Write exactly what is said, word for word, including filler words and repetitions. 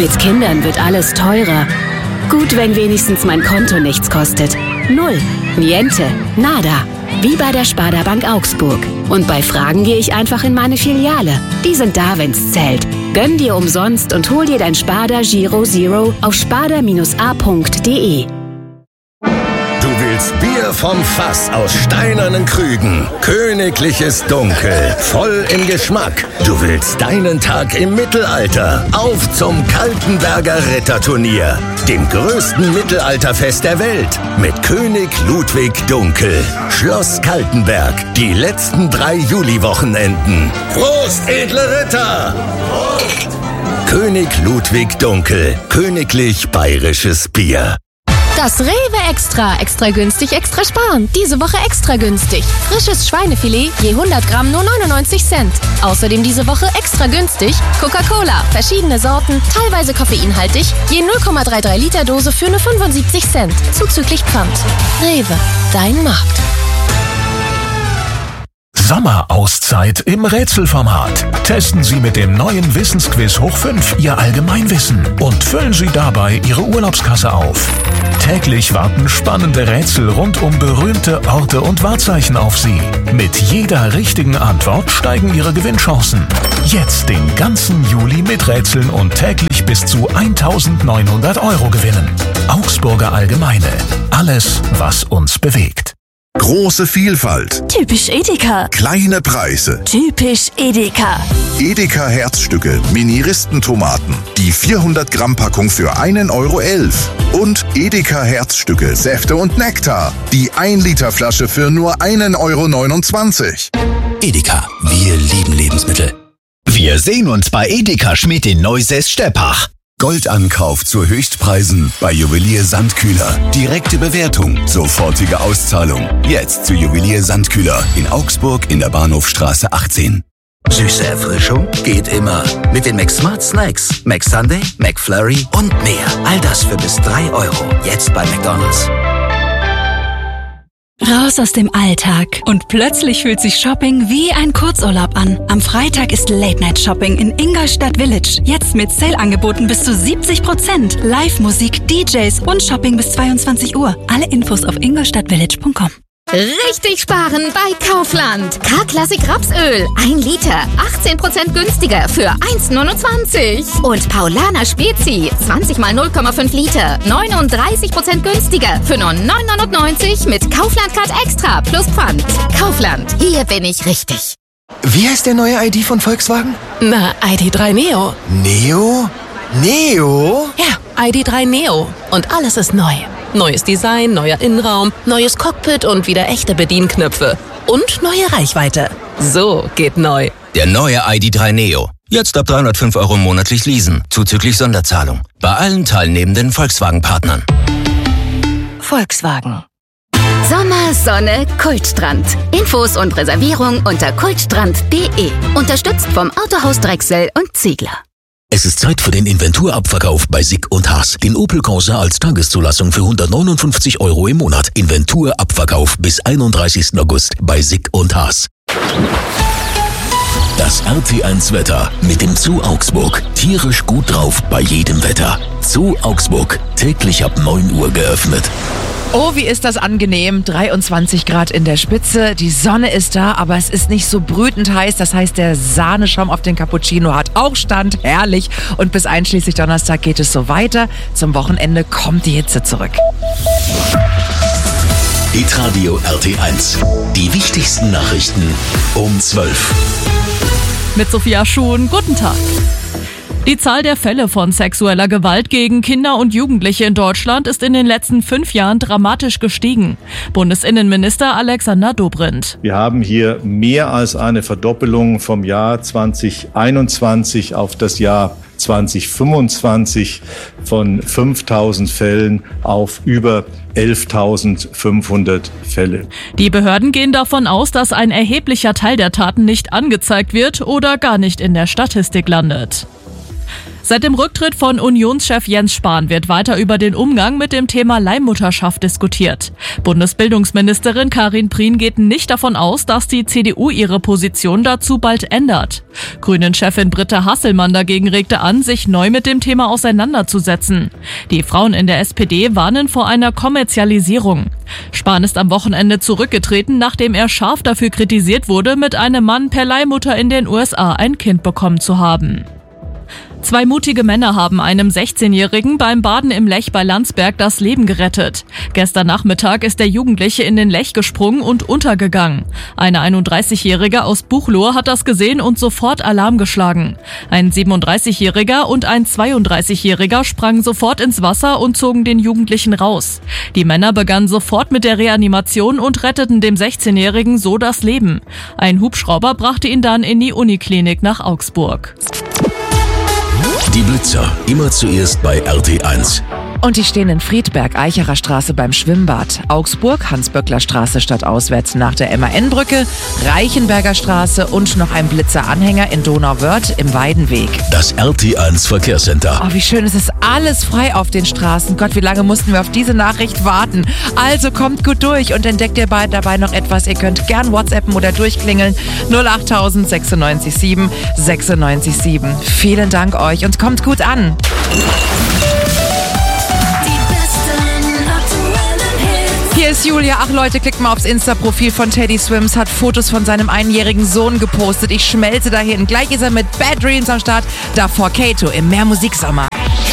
Mit Kindern wird alles teurer. Gut, wenn wenigstens mein Konto nichts kostet. Null. Niente. Nada. Wie bei der Sparda Bank Augsburg. Und bei Fragen gehe ich einfach in meine Filiale. Die sind da, wenn's zählt. Gönn dir umsonst und hol dir dein Sparda Giro Zero auf sparda a punkt de. Du willst Bier vom Fass aus steinernen Krügen. Königliches Dunkel, voll im Geschmack. Du willst deinen Tag im Mittelalter. Auf zum Kaltenberger Ritterturnier, dem größten Mittelalterfest der Welt. Mit König Ludwig Dunkel. Schloss Kaltenberg, die letzten drei Juliwochenenden. Prost, edle Ritter! Prost! König Ludwig Dunkel, königlich bayerisches Bier. Das Rewe Extra. Extra günstig, extra sparen. Diese Woche extra günstig. Frisches Schweinefilet, je hundert Gramm nur neunundneunzig Cent. Außerdem diese Woche extra günstig Coca-Cola. Verschiedene Sorten, teilweise koffeinhaltig. Je null Komma dreiunddreißig Liter Dose für nur fünfundsiebzig Cent. Zuzüglich Pfand. Rewe, dein Markt. Sommerauszeit im Rätselformat. Testen Sie mit dem neuen Wissensquiz Hoch fünf Ihr Allgemeinwissen und füllen Sie dabei Ihre Urlaubskasse auf. Täglich warten spannende Rätsel rund um berühmte Orte und Wahrzeichen auf Sie. Mit jeder richtigen Antwort steigen Ihre Gewinnchancen. Jetzt den ganzen Juli miträtseln und täglich bis zu eintausendneunhundert Euro gewinnen. Augsburger Allgemeine. Alles, was uns bewegt. Große Vielfalt. Typisch Edeka. Kleine Preise. Typisch Edeka. Edeka Herzstücke, Mini-Ristentomaten. Die vierhundert Gramm Packung für einen Euro elf. Und Edeka Herzstücke, Säfte und Nektar. Die ein Liter Flasche für nur einen Euro neunundzwanzig. Edeka, wir lieben Lebensmittel. Wir sehen uns bei Edeka Schmidt in Neusäß-Steppach. Goldankauf zu Höchstpreisen bei Juwelier Sandkühler. Direkte Bewertung, sofortige Auszahlung. Jetzt zu Juwelier Sandkühler in Augsburg in der Bahnhofstraße achtzehn. Süße Erfrischung geht immer. Mit den McSmart Snacks. McSunday, McFlurry und mehr. All das für bis drei Euro. Jetzt bei McDonald's. Raus aus dem Alltag. Und plötzlich fühlt sich Shopping wie ein Kurzurlaub an. Am Freitag ist Late-Night-Shopping in Ingolstadt Village. Jetzt mit Sale-Angeboten bis zu siebzig Prozent. Live-Musik, D Js und Shopping bis zweiundzwanzig Uhr. Alle Infos auf ingolstadtvillage punkt com. Richtig sparen bei Kaufland. K-Klassik Rapsöl. ein Liter. achtzehn Prozent günstiger für eins neunundzwanzig. Und Paulaner Spezi. zwanzig mal null Komma fünf Liter. neununddreißig Prozent günstiger für nur neun neunundneunzig mit Kaufland Card Extra plus Pfand. Kaufland. Hier bin ich richtig. Wie heißt der neue I D von Volkswagen? Na, I D drei Neo. Neo? Neo? Ja, I D drei Neo. Und alles ist neu. Neues Design, neuer Innenraum, neues Cockpit und wieder echte Bedienknöpfe. Und neue Reichweite. So geht neu. Der neue I D drei Neo. Jetzt ab dreihundertfünf Euro monatlich leasen. Zuzüglich Sonderzahlung. Bei allen teilnehmenden Volkswagen-Partnern. Volkswagen. Sommer, Sonne, Kultstrand. Infos und Reservierung unter kultstrand punkt de. Unterstützt vom Autohaus Drechsel und Ziegler. Es ist Zeit für den Inventurabverkauf bei Sick und Haas. Den Opel Corsa als Tageszulassung für hundertneunundfünfzig Euro im Monat. Inventurabverkauf bis einunddreißigsten August bei Sick und Haas. Das R T eins Wetter mit dem Zoo Augsburg. Tierisch gut drauf bei jedem Wetter. Zoo Augsburg. Täglich ab neun Uhr geöffnet. Oh, wie ist das angenehm. dreiundzwanzig Grad in der Spitze. Die Sonne ist da, aber es ist nicht so brütend heiß. Das heißt, der Sahneschaum auf den Cappuccino hat auch Stand. Herrlich. Und bis einschließlich Donnerstag geht es so weiter. Zum Wochenende kommt die Hitze zurück. Hitradio R T eins. Die wichtigsten Nachrichten um zwölf. Mit Sophia Schuhn. Guten Tag. Die Zahl der Fälle von sexueller Gewalt gegen Kinder und Jugendliche in Deutschland ist in den letzten fünf Jahren dramatisch gestiegen. Bundesinnenminister Alexander Dobrindt. Wir haben hier mehr als eine Verdoppelung vom Jahr zweitausendeinundzwanzig auf das Jahr zweitausendfünfundzwanzig von fünftausend Fällen auf über elftausendfünfhundert Fälle. Die Behörden gehen davon aus, dass ein erheblicher Teil der Taten nicht angezeigt wird oder gar nicht in der Statistik landet. Seit dem Rücktritt von Unionschef Jens Spahn wird weiter über den Umgang mit dem Thema Leihmutterschaft diskutiert. Bundesbildungsministerin Karin Prien geht nicht davon aus, dass die C D U ihre Position dazu bald ändert. Grünen-Chefin Britta Hasselmann dagegen regte an, sich neu mit dem Thema auseinanderzusetzen. Die Frauen in der S P D warnen vor einer Kommerzialisierung. Spahn ist am Wochenende zurückgetreten, nachdem er scharf dafür kritisiert wurde, mit einem Mann per Leihmutter in den U S A ein Kind bekommen zu haben. Zwei mutige Männer haben einem sechzehnjährigen beim Baden im Lech bei Landsberg das Leben gerettet. Gestern Nachmittag ist der Jugendliche in den Lech gesprungen und untergegangen. Ein einunddreißigjähriger aus Buchloe hat das gesehen und sofort Alarm geschlagen. Ein siebenunddreißigjähriger und ein zweiunddreißigjähriger sprangen sofort ins Wasser und zogen den Jugendlichen raus. Die Männer begannen sofort mit der Reanimation und retteten dem sechzehnjährigen so das Leben. Ein Hubschrauber brachte ihn dann in die Uniklinik nach Augsburg. Die Blitzer, immer zuerst bei R T eins. Und die stehen in Friedberg, Eicherer Straße beim Schwimmbad, Augsburg, Hans-Böckler-Straße stadtauswärts nach der M A N-Brücke, Reichenberger Straße und noch ein Blitzer-Anhänger in Donauwörth im Weidenweg. Das R T eins Verkehrscenter. Oh, wie schön, es ist alles frei auf den Straßen. Gott, wie lange mussten wir auf diese Nachricht warten? Also kommt gut durch und entdeckt ihr dabei noch etwas. Ihr könnt gern WhatsAppen oder durchklingeln. null acht tausend sechsundneunzig sieben sechsundneunzig sieben. Vielen Dank euch und kommt gut an. Hier ist Julia. Ach Leute, klickt mal aufs Insta-Profil von Teddy Swims, hat Fotos von seinem einjährigen Sohn gepostet. Ich schmelze dahin. Gleich ist er mit Bad Dreams am Start. Davor Kato im Mehr Musiksommer.